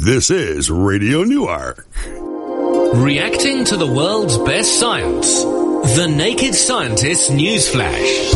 This is Radio Newark. Reacting to the world's best science. The Naked Scientist Newsflash.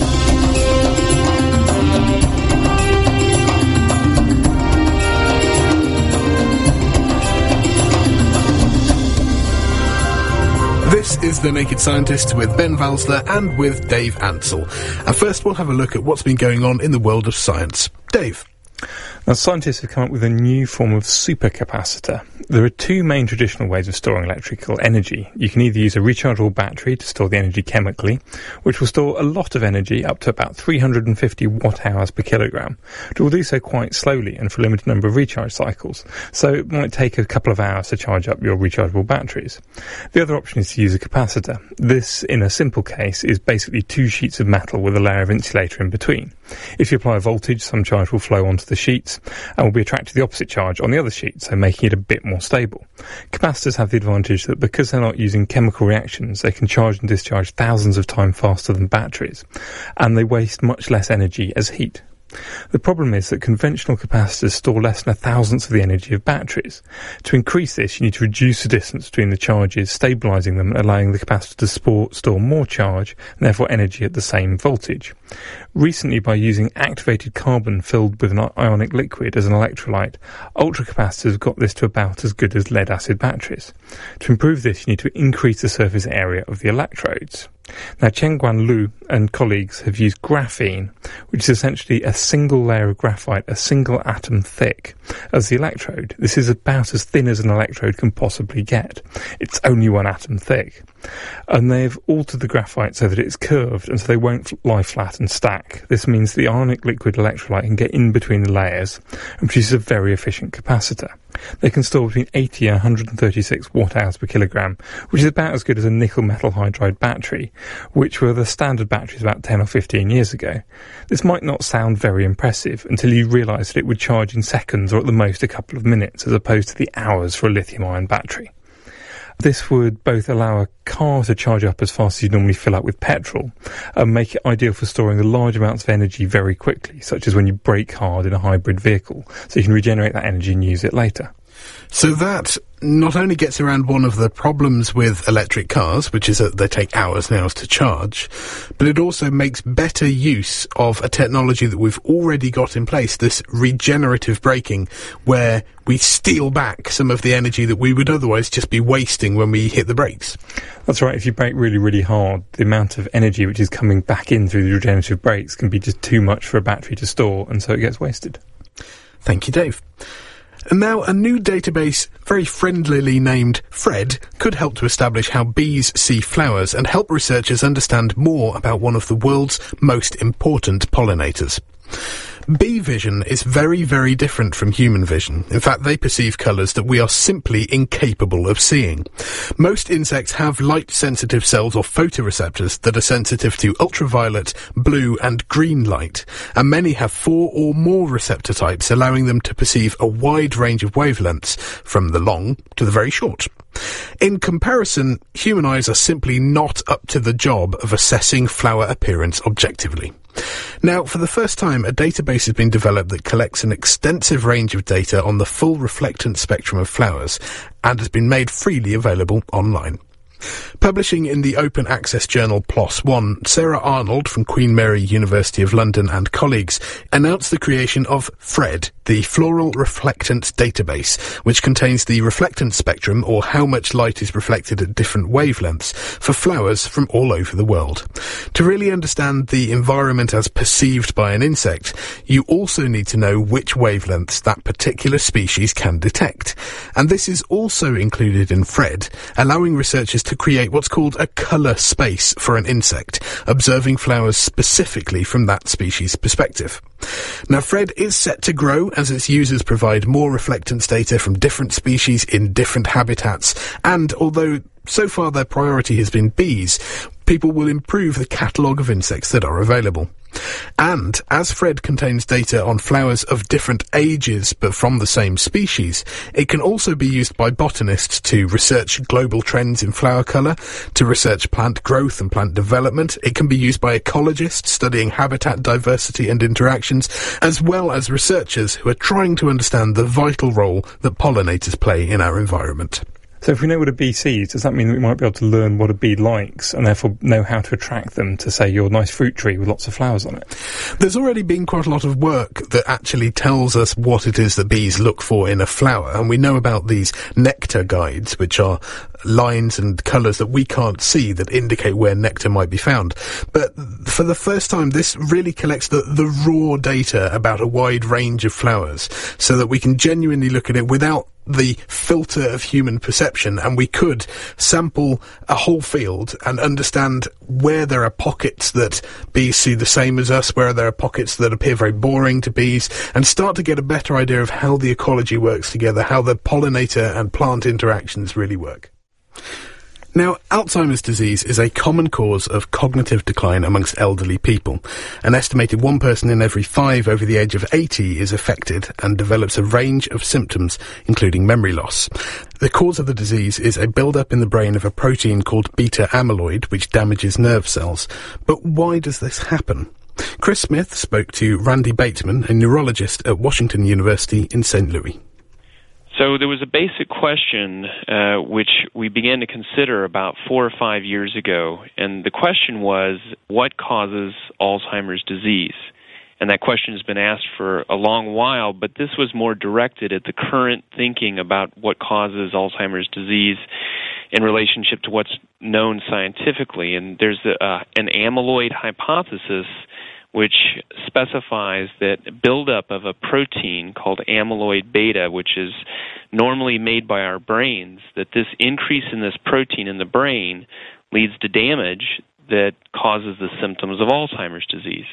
This is The Naked Scientist with Ben Valsler and with Dave Ansell. And first we'll have a look at what's been going on in the world of science. Dave. Now, scientists have come up with a new form of supercapacitor. There are two main traditional ways of storing electrical energy. You can either use a rechargeable battery to store the energy chemically, which will store a lot of energy, up to about 350 watt-hours per kilogram. It will do so quite slowly and for a limited number of recharge cycles, so it might take a couple of hours to charge up your rechargeable batteries. The other option is to use a capacitor. This, in a simple case, is basically two sheets of metal with a layer of insulator in between. If you apply a voltage, some charge will flow onto the sheets and will be attracted to the opposite charge on the other sheet, so making it a bit more stable. Capacitors have the advantage that because they're not using chemical reactions, they can charge and discharge thousands of times faster than batteries, and they waste much less energy as heat. The problem is that conventional capacitors store less than a thousandth of the energy of batteries. To increase this, you need to reduce the distance between the charges, stabilising them and allowing the capacitor to store more charge and therefore energy at the same voltage. Recently, by using activated carbon filled with an ionic liquid as an electrolyte, ultracapacitors have got this to about as good as lead-acid batteries. To improve this, you need to increase the surface area of the electrodes. Now, Chengguan Lu and colleagues have used graphene, which is essentially a single layer of graphite, a single atom thick, as the electrode. This is about as thin as an electrode can possibly get. It's only one atom thick. And they've altered the graphite so that it's curved and so they won't lie flat and stack. This means the ionic liquid electrolyte can get in between the layers and produces a very efficient capacitor. They can store between 80 and 136 watt-hours per kilogram, which is about as good as a nickel metal hydride battery, which were the standard batteries about 10 or 15 years ago. This might not sound very impressive until you realise that it would charge in seconds or at the most a couple of minutes, as opposed to the hours for a lithium-ion battery. This would both allow a car to charge up as fast as you normally fill up with petrol and make it ideal for storing the large amounts of energy very quickly, such as when you brake hard in a hybrid vehicle, so you can regenerate that energy and use it later. So that not only gets around one of the problems with electric cars, which is that they take hours now to charge, but it also makes better use of a technology that we've already got in place, this regenerative braking, where we steal back some of the energy that we would otherwise just be wasting when we hit the brakes. That's right. If you brake really, really hard, the amount of energy which is coming back in through the regenerative brakes can be just too much for a battery to store, and so it gets wasted. Thank you, Dave. And now a new database, very friendlily named FRED, could help to establish how bees see flowers and help researchers understand more about one of the world's most important pollinators. Bee vision is very, very different from human vision. In fact, they perceive colours that we are simply incapable of seeing. Most insects have light-sensitive cells or photoreceptors that are sensitive to ultraviolet, blue and green light, and many have 4 or more receptor types, allowing them to perceive a wide range of wavelengths, from the long to the very short. In comparison, human eyes are simply not up to the job of assessing flower appearance objectively. Now, for the first time, a database has been developed that collects an extensive range of data on the full reflectance spectrum of flowers and has been made freely available online. Publishing in the open access journal PLOS ONE, Sarah Arnold from Queen Mary University of London and colleagues announced the creation of FRED, the Floral Reflectance Database, which contains the reflectance spectrum, or how much light is reflected at different wavelengths, for flowers from all over the world. To really understand the environment as perceived by an insect, you also need to know which wavelengths that particular species can detect. And this is also included in FRED, allowing researchers to create what's called a colour space for an insect, observing flowers specifically from that species' perspective. Now, FRED is set to grow as its users provide more reflectance data from different species in different habitats, and although so far their priority has been bees, people will improve the catalogue of insects that are available. And as Fred contains data on flowers of different ages but from the same species, it can also be used by botanists to research global trends in flower colour, to research plant growth and plant development. It can be used by ecologists studying habitat diversity and interactions, as well as researchers who are trying to understand the vital role that pollinators play in our environment. So if we know what a bee sees, does that mean that we might be able to learn what a bee likes and therefore know how to attract them to, say, your nice fruit tree with lots of flowers on it? There's already been quite a lot of work that actually tells us what it is that bees look for in a flower, and we know about these nectar guides, which are lines and colours that we can't see that indicate where nectar might be found. But for the first time, this really collects the raw data about a wide range of flowers so that we can genuinely look at it without the filter of human perception, and we could sample a whole field and understand where there are pockets that bees see the same as us, where there are pockets that appear very boring to bees, and start to get a better idea of how the ecology works together, how the pollinator and plant interactions really work. Now, Alzheimer's disease is a common cause of cognitive decline amongst elderly people. An estimated 1 person in every 5 over the age of 80 is affected and develops a range of symptoms, including memory loss. The cause of the disease is a build-up in the brain of a protein called beta-amyloid, which damages nerve cells. But why does this happen? Chris Smith spoke to Randy Bateman, a neurologist at Washington University in St. Louis. So there was a basic question which we began to consider about 4 or 5 years ago, and the question was, what causes Alzheimer's disease? And that question has been asked for a long while, but this was more directed at the current thinking about what causes Alzheimer's disease in relationship to what's known scientifically. And there's an amyloid hypothesis which specifies that buildup of a protein called amyloid beta, which is normally made by our brains, that this increase in this protein in the brain leads to damage that causes the symptoms of Alzheimer's disease.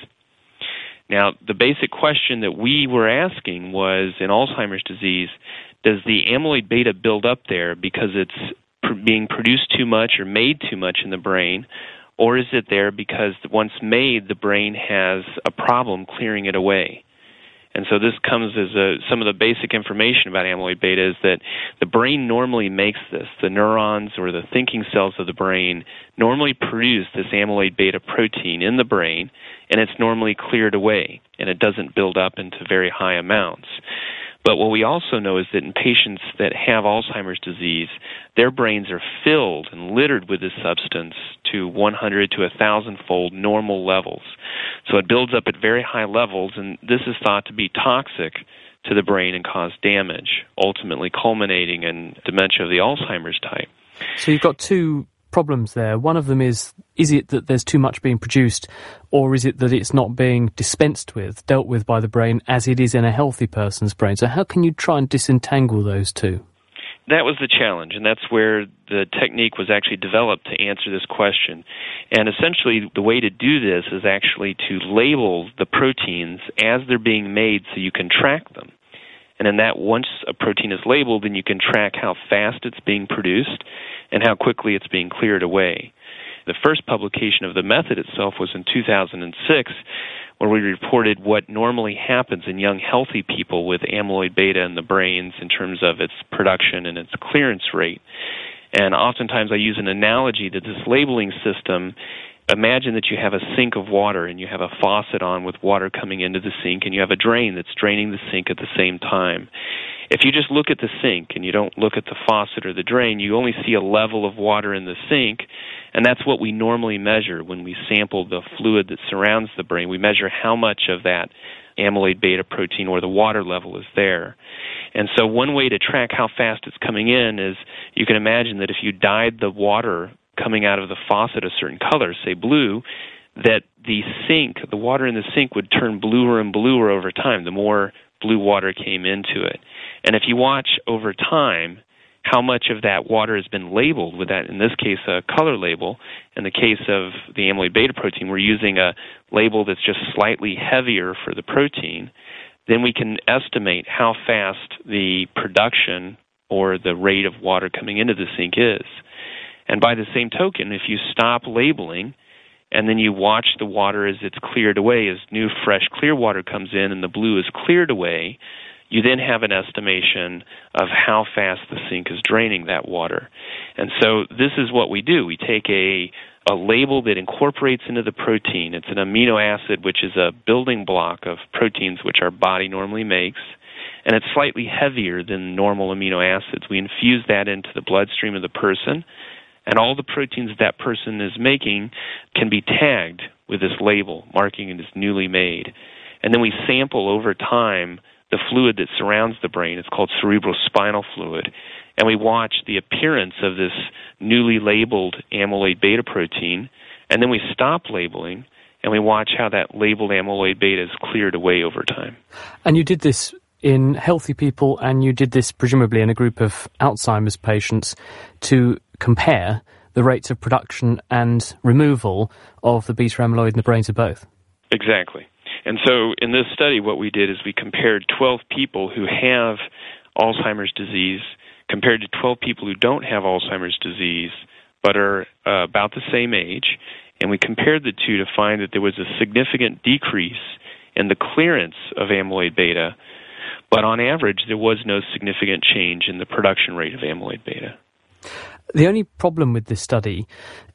Now, the basic question that we were asking was, in Alzheimer's disease, does the amyloid beta build up there because it's being produced too much or made too much in the brain, or is it there because once made, the brain has a problem clearing it away? And so this comes as some of the basic information about amyloid beta is that the brain normally makes this. The neurons or the thinking cells of the brain normally produce this amyloid beta protein in the brain, and it's normally cleared away, and it doesn't build up into very high amounts. But what we also know is that in patients that have Alzheimer's disease, their brains are filled and littered with this substance to 100 to 1,000-fold normal levels. So it builds up at very high levels, and this is thought to be toxic to the brain and cause damage, ultimately culminating in dementia of the Alzheimer's type. So you've got two problems there. One of them is it that there's too much being produced, or is it that it's not being dispensed with, dealt with by the brain as it is in a healthy person's brain? So how can you try and disentangle those two? That was the challenge, and that's where the technique was actually developed to answer this question. And essentially, the way to do this is actually to label the proteins as they're being made so you can track them. And then that once a protein is labeled, then you can track how fast it's being produced and how quickly it's being cleared away. The first publication of the method itself was in 2006, where we reported what normally happens in young healthy people with amyloid beta in the brains in terms of its production and its clearance rate. And oftentimes I use an analogy that this labeling system, imagine that you have a sink of water and you have a faucet on with water coming into the sink, and you have a drain that's draining the sink at the same time. If you just look at the sink and you don't look at the faucet or the drain, you only see a level of water in the sink, and that's what we normally measure when we sample the fluid that surrounds the brain. We measure how much of that amyloid beta protein or the water level is there. And so one way to track how fast it's coming in is you can imagine that if you dyed the water coming out of the faucet a certain color, say blue, that the water in the sink would turn bluer and bluer over time, the more blue water came into it. And if you watch over time how much of that water has been labeled with that, in this case, a color label. In the case of the amyloid beta protein, we're using a label that's just slightly heavier for the protein. Then we can estimate how fast the production or the rate of water coming into the sink is. And by the same token, if you stop labeling and then you watch the water as it's cleared away. As new, fresh, clear water comes in and the blue is cleared away, you then have an estimation of how fast the sink is draining that water. And so this is what we do. We take a label that incorporates into the protein. It's an amino acid, which is a building block of proteins which our body normally makes, and it's slightly heavier than normal amino acids. We infuse that into the bloodstream of the person, and all the proteins that person is making can be tagged with this label, marking it as newly made. And then we sample over time the fluid that surrounds the brain. It's called cerebrospinal fluid. And we watch the appearance of this newly labeled amyloid beta protein, and then we stop labeling, and we watch how that labeled amyloid beta is cleared away over time. And you did this in healthy people, and you did this presumably in a group of Alzheimer's patients to compare the rates of production and removal of the beta amyloid in the brains of both. Exactly. And so in this study, what we did is we compared 12 people who have Alzheimer's disease compared to 12 people who don't have Alzheimer's disease but are about the same age, and we compared the two to find that there was a significant decrease in the clearance of amyloid beta, but on average there was no significant change in the production rate of amyloid beta. The only problem with this study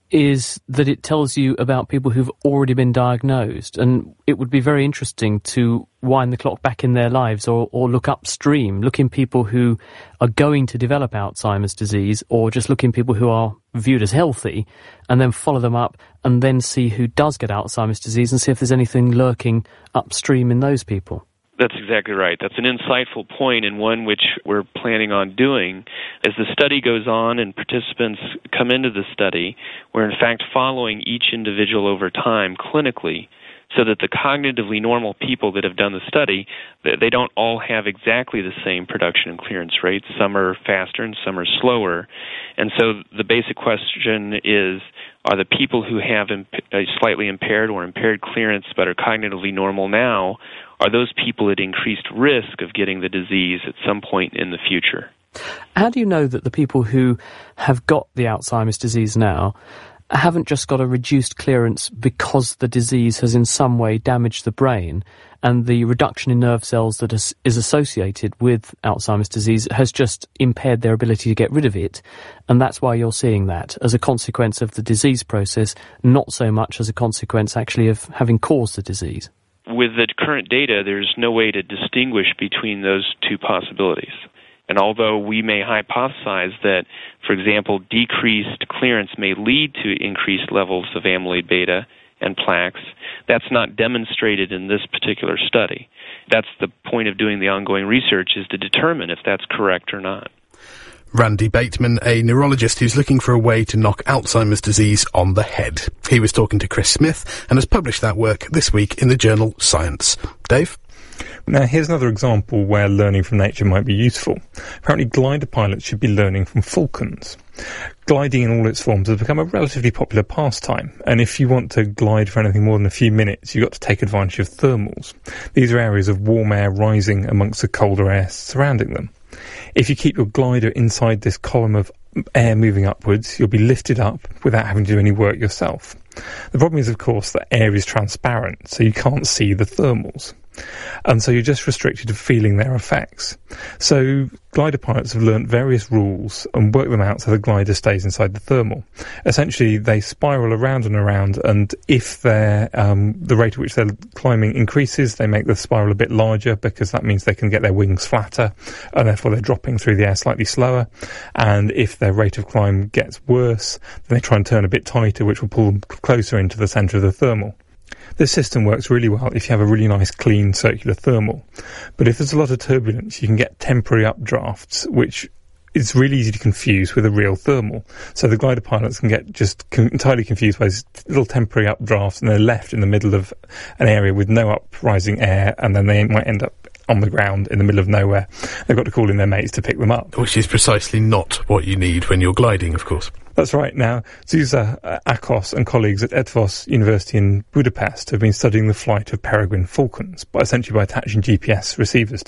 is that it tells you about people who've already been diagnosed, and it would be very interesting to wind the clock back in their lives or look upstream, look in people who are going to develop Alzheimer's disease, or just look in people who are viewed as healthy, and then follow them up and then see who does get Alzheimer's disease and see if there's anything lurking upstream in those people. That's exactly right. That's an insightful point, and one which we're planning on doing. As the study goes on and participants come into the study, we're in fact following each individual over time clinically, so that the cognitively normal people that have done the study, they don't all have exactly the same production and clearance rates. Some are faster and some are slower. And so the basic question is, are the people who have a slightly impaired or impaired clearance but are cognitively normal now, are those people at increased risk of getting the disease at some point in the future? How do you know that the people who have got the Alzheimer's disease now haven't just got a reduced clearance because the disease has in some way damaged the brain, and the reduction in nerve cells that is associated with Alzheimer's disease has just impaired their ability to get rid of it, and that's why you're seeing that as a consequence of the disease process, not so much as a consequence actually of having caused the disease? With the current data, there's no way to distinguish between those two possibilities. And although we may hypothesize that, for example, decreased clearance may lead to increased levels of amyloid beta and plaques, that's not demonstrated in this particular study. That's the point of doing the ongoing research, is to determine if that's correct or not. Randy Bateman, a neurologist who's looking for a way to knock Alzheimer's disease on the head. He was talking to Chris Smith and has published that work this week in the journal Science. Dave? Now, here's another example where learning from nature might be useful. Apparently, glider pilots should be learning from falcons. Gliding in all its forms has become a relatively popular pastime, and if you want to glide for anything more than a few minutes, you've got to take advantage of thermals. These are areas of warm air rising amongst the colder air surrounding them. If you keep your glider inside this column of air moving upwards, you'll be lifted up without having to do any work yourself. The problem is, of course, that air is transparent, so you can't see the thermals. And so you're just restricted to feeling their effects. So glider pilots have learnt various rules and worked them out so the glider stays inside the thermal. Essentially, they spiral around and around, and if the rate at which they're climbing increases, they make the spiral a bit larger, because that means they can get their wings flatter, and therefore they're dropping through the air slightly slower. And if their rate of climb gets worse, then they try and turn a bit tighter, which will pull them closer into the centre of the thermal. This system works really well if you have a really nice clean circular thermal. But if there's a lot of turbulence, you can get temporary updrafts, which is really easy to confuse with a real thermal. So the glider pilots can get just entirely confused by these little temporary updrafts, and they're left in the middle of an area with no uprising air, and then they might end up on the ground in the middle of nowhere. They've got to call in their mates to pick them up. Which is precisely not what you need when you're gliding, of course. That's right. Now, Zsuzsa Akos and colleagues at Eötvös University in Budapest have been studying the flight of peregrine falcons, essentially by attaching GPS receivers to them.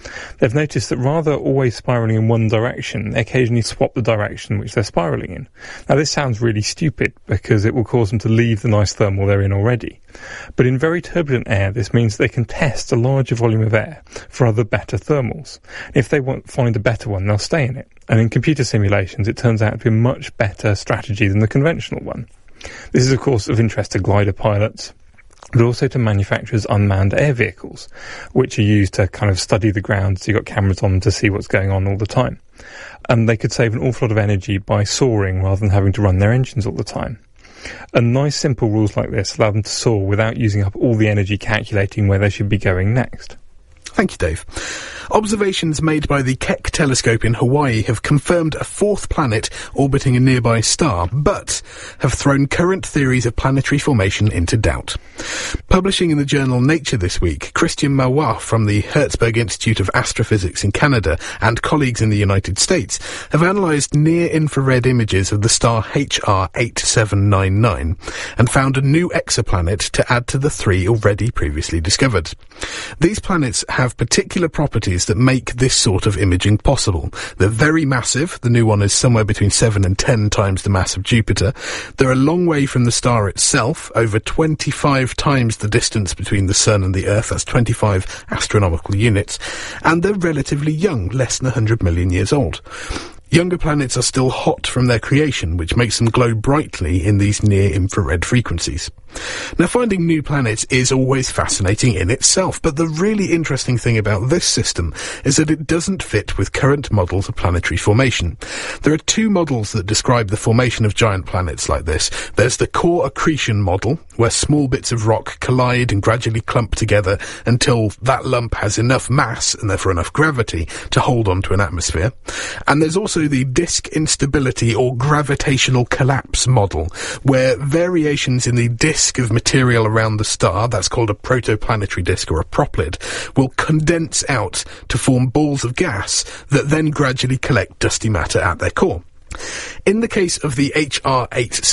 they've noticed that rather always spiralling in one direction, they occasionally swap the direction which they're spiralling in. Now, this sounds really stupid because it will cause them to leave the nice thermal they're in already. But in very turbulent air, this means they can test a larger volume of air for other better thermals. If they find a better one, they'll stay in it. And in computer simulations, it turns out to be a much better strategy than the conventional one. This is, of course, of interest to glider pilots, but also to manufacturers' unmanned air vehicles, which are used to kind of study the ground, so you've got cameras on them to see what's going on all the time. And they could save an awful lot of energy by soaring rather than having to run their engines all the time. And nice simple rules like this allow them to soar without using up all the energy calculating where they should be going next. Thank you, Dave. Observations made by the Keck telescope in Hawaii have confirmed a fourth planet orbiting a nearby star, but have thrown current theories of planetary formation into doubt. Publishing in the journal Nature this week, Christian Marois from the Herzberg Institute of Astrophysics in Canada and colleagues in the United States have analysed near-infrared images of the star HR 8799 and found a new exoplanet to add to the three already previously discovered. These planets have particular properties that make this sort of imaging possible. They're very massive. The new one is somewhere between 7 and 10 times the mass of Jupiter. They're a long way from the star itself, over 25 times the distance between the Sun and the Earth. That's 25 astronomical units. And they're relatively young, less than 100 million years old. Younger planets are still hot from their creation, which makes them glow brightly in these near-infrared frequencies. Now, finding new planets is always fascinating in itself, but the really interesting thing about this system is that it doesn't fit with current models of planetary formation. There are two models that describe the formation of giant planets like this. There's the core accretion model, where small bits of rock collide and gradually clump together until that lump has enough mass, and therefore enough gravity, to hold onto an atmosphere. And there's also the disk instability or gravitational collapse model, where variations in the disk of material around the star, that's called a protoplanetary disk or a proplid, will condense out to form balls of gas that then gradually collect dusty matter at their core. In the case of the HR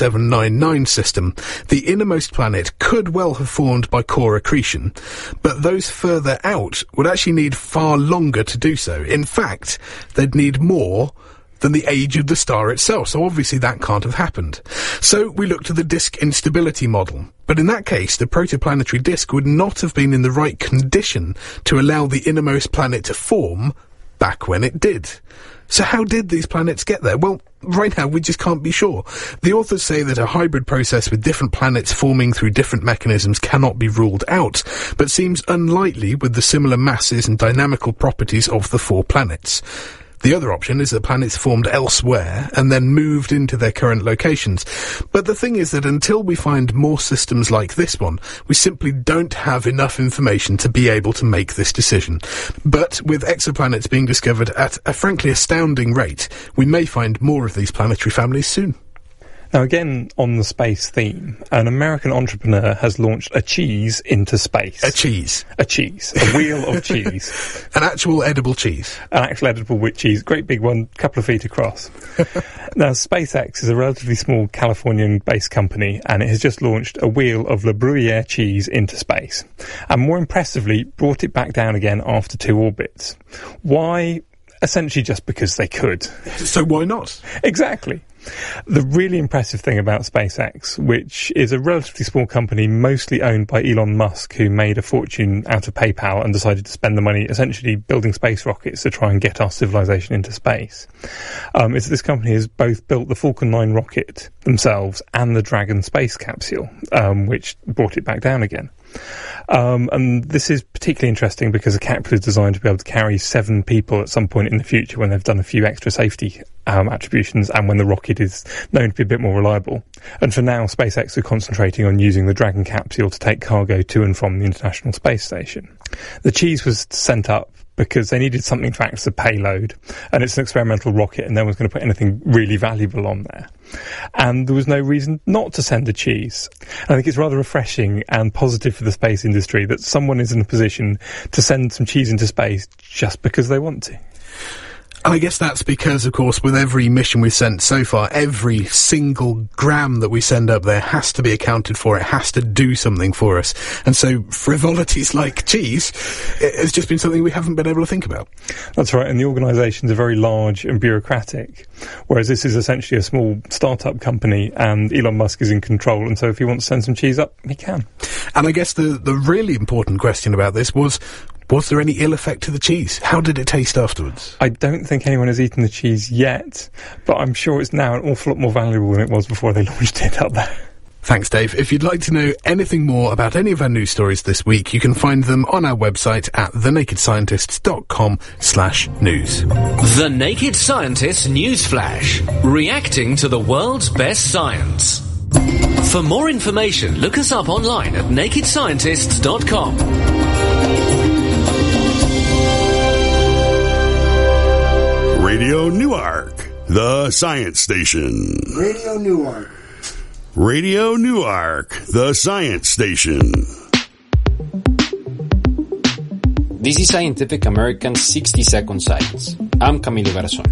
8799 system, the innermost planet could well have formed by core accretion, but those further out would actually need far longer to do so. In fact, they'd need more than the age of the star itself, so obviously that can't have happened. So we looked at the disk instability model, but in that case the protoplanetary disk would not have been in the right condition to allow the innermost planet to form back when it did. So how did these planets get there? Well, right now we just can't be sure. The authors say that a hybrid process with different planets forming through different mechanisms cannot be ruled out, but seems unlikely with the similar masses and dynamical properties of the four planets. The other option is that planets formed elsewhere and then moved into their current locations. But the thing is that until we find more systems like this one, we simply don't have enough information to be able to make this decision. But with exoplanets being discovered at a frankly astounding rate, we may find more of these planetary families soon. Now, again, on the space theme, an American entrepreneur has launched a cheese into space. A cheese. A cheese. A wheel of cheese. An actual edible cheese. An actual edible cheese. Great big one, couple of feet across. Now, SpaceX is a relatively small Californian-based company, and it has just launched a wheel of Le Bruyere cheese into space. And more impressively, brought it back down again after 2 orbits. Why? Essentially just because they could. So why not? Exactly. The really impressive thing about SpaceX, which is a relatively small company mostly owned by Elon Musk, who made a fortune out of PayPal and decided to spend the money essentially building space rockets to try and get our civilization into space, is that this company has both built the Falcon 9 rocket themselves and the Dragon space capsule, which brought it back down again. And this is particularly interesting because the capsule is designed to be able to carry 7 people at some point in the future when they've done a few extra safety attributions and when the rocket is known to be a bit more reliable. And for now, SpaceX are concentrating on using the Dragon capsule to take cargo to and from the International Space Station. The cheese was sent up because they needed something to act as a payload, and it's an experimental rocket and no one's going to put anything really valuable on there. And there was no reason not to send a cheese. I think it's rather refreshing and positive for the space industry that someone is in a position to send some cheese into space just because they want to. And I guess that's because, of course, with every mission we've sent so far, every single gram that we send up there has to be accounted for. It has to do something for us. And so frivolities like cheese, it has just been something we haven't been able to think about. That's right, and the organisations are very large and bureaucratic, whereas this is essentially a small start-up company, and Elon Musk is in control, and so if he wants to send some cheese up, he can. And I guess the really important question about this was there any ill effect to the cheese? How did it taste afterwards? I don't think anyone has eaten the cheese yet, but I'm sure it's now an awful lot more valuable than it was before they launched it up there. Thanks, Dave. If you'd like to know anything more about any of our news stories this week, you can find them on our website at thenakedscientists.com/news. The Naked Scientists News Flash, reacting to the world's best science. For more information, look us up online at nakedscientists.com. Radio Newark, the science station. Radio Newark. Radio Newark, the science station. This is Scientific American's 60-Second Science. I'm Camilo Garzón.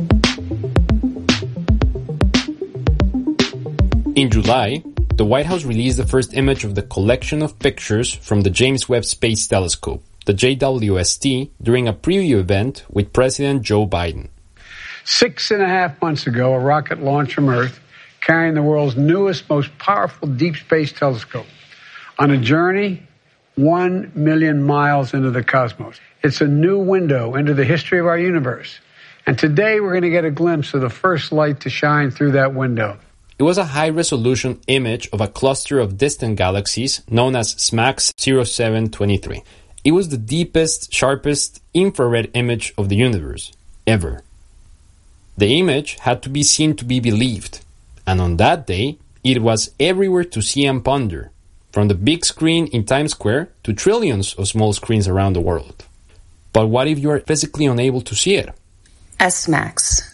In July, the White House released the first image of the collection of pictures from the James Webb Space Telescope, the JWST, during a preview event with President Joe Biden. 6.5 months ago, a rocket launched from Earth carrying the world's newest, most powerful deep space telescope on a journey 1 million miles into the cosmos. It's a new window into the history of our universe. And today we're going to get a glimpse of the first light to shine through that window. It was a high-resolution image of a cluster of distant galaxies known as SMACS 0723. It was the deepest, sharpest infrared image of the universe, ever. The image had to be seen to be believed, and on that day, it was everywhere to see and ponder, from the big screen in Times Square to trillions of small screens around the world. But what if you are physically unable to see it? SMACS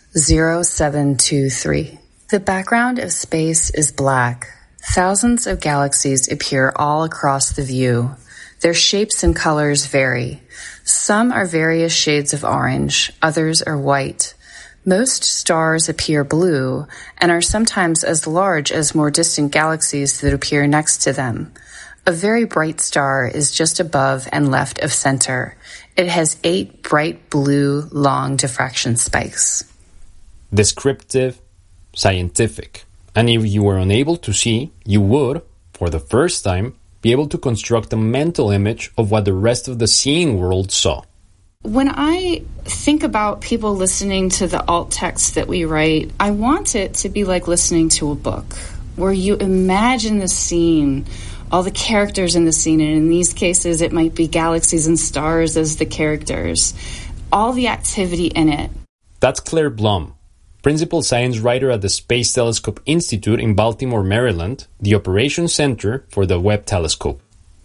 0723. The background of space is black. Thousands of galaxies appear all across the view. Their shapes and colors vary. Some are various shades of orange, others are white. Most stars appear blue and are sometimes as large as more distant galaxies that appear next to them. A very bright star is just above and left of center. It has 8 bright blue long diffraction spikes. Descriptive, scientific. And if you were unable to see, you would, for the first time, be able to construct a mental image of what the rest of the seeing world saw. When I think about people listening to the alt text that we write, I want it to be like listening to a book, where you imagine the scene, all the characters in the scene, and in these cases it might be galaxies and stars as the characters, all the activity in it. That's Claire Blum, principal science writer at the Space Telescope Institute in Baltimore, Maryland, the operations center for the Webb telescope.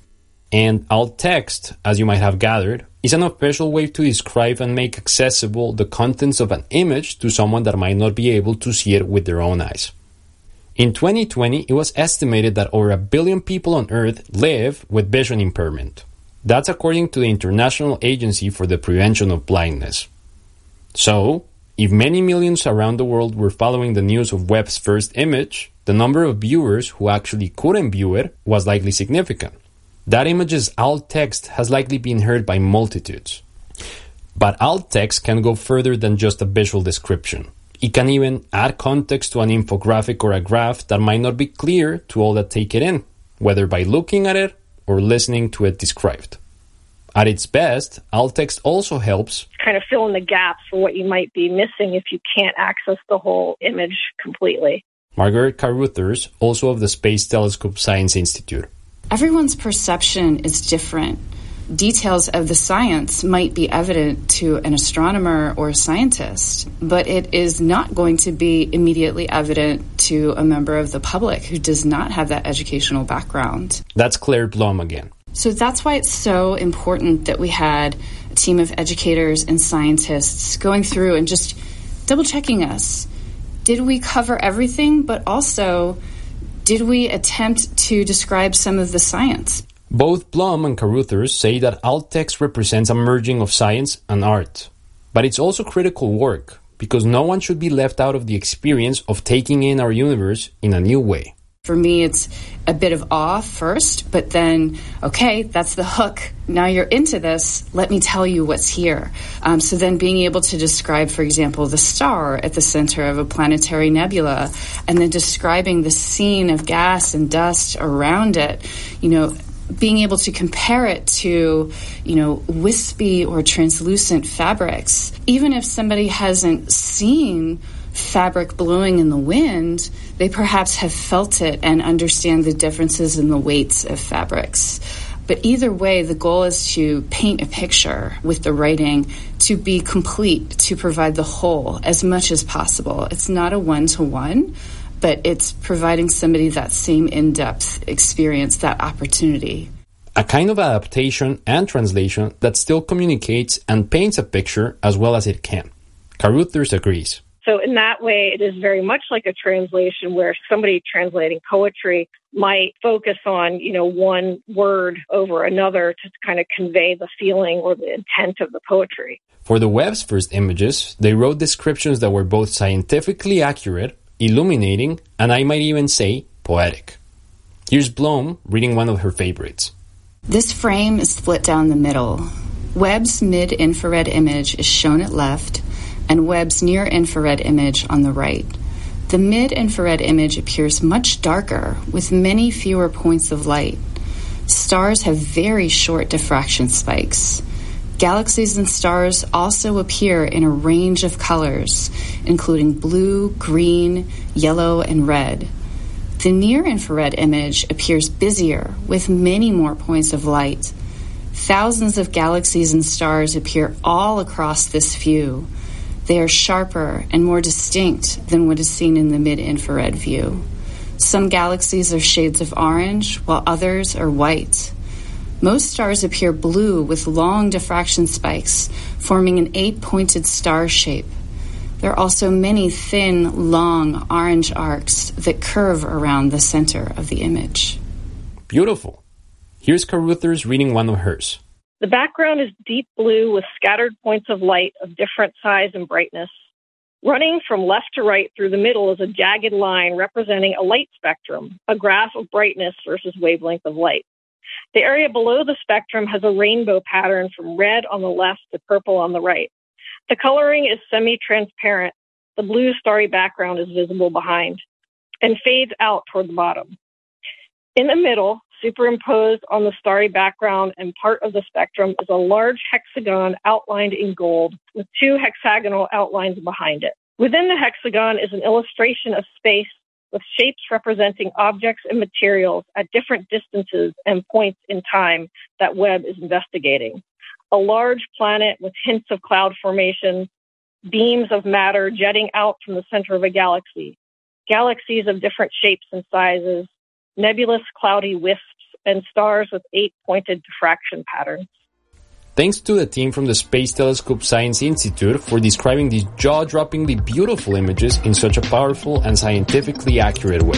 And alt text, as you might have gathered, is an official way to describe and make accessible the contents of an image to someone that might not be able to see it with their own eyes. In 2020, it was estimated that over 1 billion people on Earth live with vision impairment. That's according to the International Agency for the Prevention of Blindness. So, if many millions around the world were following the news of Webb's first image, the number of viewers who actually couldn't view it was likely significant. That image's alt text has likely been heard by multitudes. But alt text can go further than just a visual description. It can even add context to an infographic or a graph that might not be clear to all that take it in, whether by looking at it or listening to it described. At its best, alt text also helps kind of fill in the gaps for what you might be missing if you can't access the whole image completely. Margaret Carruthers, also of the Space Telescope Science Institute. Everyone's perception is different. Details of the science might be evident to an astronomer or a scientist, but it is not going to be immediately evident to a member of the public who does not have that educational background. That's Claire Blum again. So that's why it's so important that we had a team of educators and scientists going through and just double-checking us. Did we cover everything, but also did we attempt to describe some of the science? Both Blum and Carruthers say that alt text represents a merging of science and art. But it's also critical work, because no one should be left out of the experience of taking in our universe in a new way. For me, it's a bit of awe first, but then, okay, that's the hook. Now you're into this. Let me tell you what's here. So then being able to describe, for example, the star at the center of a planetary nebula, and then describing the scene of gas and dust around it, being able to compare it to, wispy or translucent fabrics. Even if somebody hasn't seen fabric blowing in the wind, they perhaps have felt it and understand the differences in the weights of fabrics. But either way, the goal is to paint a picture with the writing to be complete, to provide the whole as much as possible. It's not a one-to-one, but it's providing somebody that same in-depth experience, that opportunity. A kind of adaptation and translation that still communicates and paints a picture as well as it can. Caruthers agrees. So in that way, it is very much like a translation where somebody translating poetry might focus on, one word over another to kind of convey the feeling or the intent of the poetry. For the web's first images, they wrote descriptions that were both scientifically accurate, illuminating, and I might even say poetic. Here's Blom reading one of her favorites. This frame is split down the middle. Webb's mid-infrared image is shown at left, and Webb's near-infrared image on the right. The mid-infrared image appears much darker, with many fewer points of light. Stars have very short diffraction spikes. Galaxies and stars also appear in a range of colors, including blue, green, yellow, and red. The near-infrared image appears busier, with many more points of light. Thousands of galaxies and stars appear all across this view. They are sharper and more distinct than what is seen in the mid-infrared view. Some galaxies are shades of orange, while others are white. Most stars appear blue with long diffraction spikes, forming an 8-pointed star shape. There are also many thin, long orange arcs that curve around the center of the image. Beautiful. Here's Caruthers reading one of hers. The background is deep blue with scattered points of light of different size and brightness. Running from left to right through the middle is a jagged line representing a light spectrum, a graph of brightness versus wavelength of light. The area below the spectrum has a rainbow pattern from red on the left to purple on the right. The coloring is semi-transparent. The blue starry background is visible behind and fades out toward the bottom. In the middle, superimposed on the starry background and part of the spectrum, is a large hexagon outlined in gold with 2 hexagonal outlines behind it. Within the hexagon is an illustration of space with shapes representing objects and materials at different distances and points in time that Webb is investigating. A large planet with hints of cloud formation, beams of matter jetting out from the center of a galaxy, galaxies of different shapes and sizes, nebulous cloudy wisps, and stars with 8-pointed diffraction patterns. Thanks to the team from the Space Telescope Science Institute for describing these jaw-droppingly beautiful images in such a powerful and scientifically accurate way.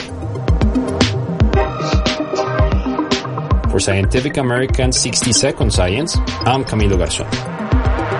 For Scientific American's 60 Second Science, I'm Camilo Garzón.